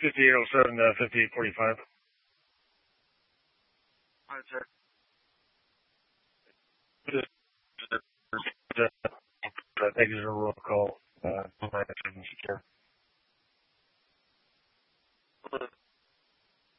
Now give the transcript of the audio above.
5807 5845. All right, sir. I think it's a roll call.